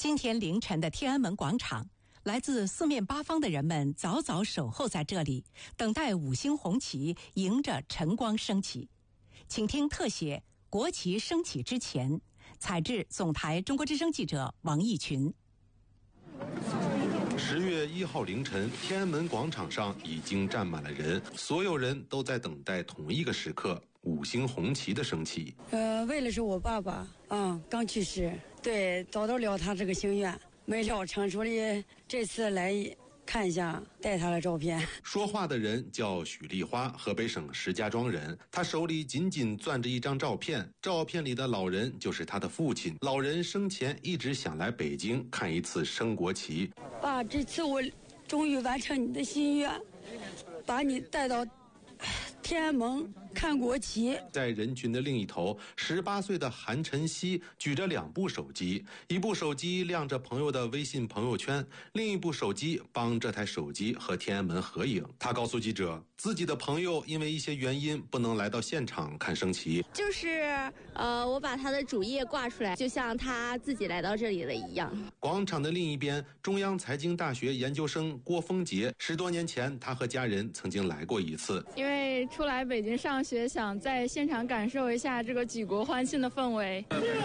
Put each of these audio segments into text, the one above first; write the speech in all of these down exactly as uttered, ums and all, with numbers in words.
今天凌晨的天安门广场，来自四面八方的人们早早守候在这里，等待五星红旗迎着晨光升起。请听特写国旗升起之前，采制总台中国之声记者王义群。 十月一号凌晨，天安门广场上已经站满了人，所有人都在等待同一个时刻——五星红旗的升起。 呃，为了是我爸爸啊、嗯，刚去世，对，达到了他这个心愿，没料成，所以这次来看一下，带他的照片。 说话的人叫许丽花，河北省石家庄人。他手里紧紧攥着一张照片，照片里的老人就是他的父亲。老人生前一直想来北京看一次升国旗。 爸，这次我终于完成你的心愿，把你带到天安门看国旗。 在人群的另一头，十八岁的韩晨曦举着两部手机，一部手机亮着朋友的微信朋友圈，另一部手机帮这台手机和天安门合影。他告诉记者，自己的朋友因为一些原因不能来到现场看升旗， 就是呃，我把他的主页挂出来，就像他自己来到这里了一样。 广场的另一边，中央财经大学研究生郭峰杰，十多年前他和家人曾经来过一次， 因为出来北京上学，想在现场感受一下这个举国欢庆的氛围。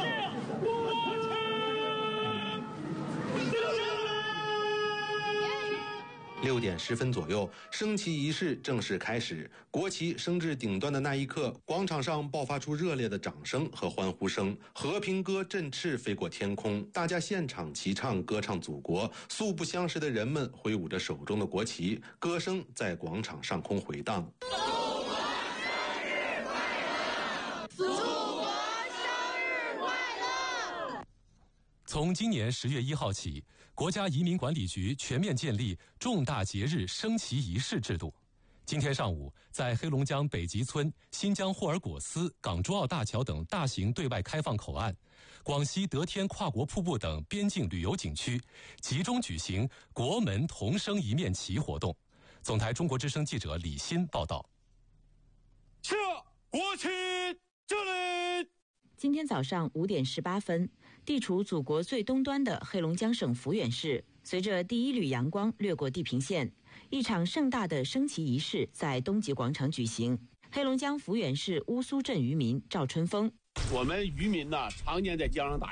六点十分左右，升旗仪式正式开始。国旗升至顶端的那一刻，广场上爆发出热烈的掌声和欢呼声，和平歌振翅飞过天空，大家现场齐唱歌唱祖国。素不相识的人们挥舞着手中的国旗，歌声在广场上空回荡。 从今年十月一号起，国家移民管理局全面建立重大节日升旗仪式制度。今天上午，在黑龙江北极村、新疆霍尔果斯、港珠澳大桥等大型对外开放口岸，广西德天跨国瀑布等边境旅游景区，集中举行国门同升一面旗活动。总台中国之声记者李欣报道。 下国旗敬礼。 今天早上五点十八分，地处祖国最东端的黑龙江省抚远市，随着第一缕阳光掠过地平线，一场盛大的升旗仪式在东极广场举行。黑龙江抚远市乌苏镇渔民赵春峰： 我们渔民呢，常年在江上打